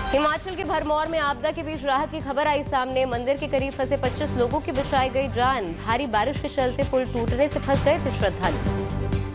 हिमाचल के भरमौर में आपदा के बीच राहत की खबर आई सामने। मंदिर के करीब फंसे 25 लोगों की बचाई गई जान। भारी बारिश के चलते पुल टूटने से फंस गए थे श्रद्धालु।